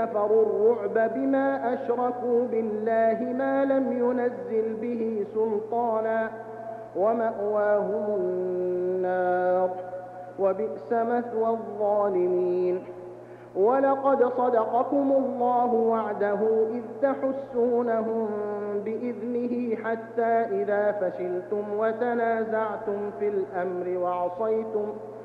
كفروا الرعب بما أشركوا بالله ما لم ينزل به سلطانا ومأواهم النار وبئس مثوى الظالمين. ولقد صدقكم الله وعده إذ تحسونهم بإذنه حتى إذا فشلتم وتنازعتم في الأمر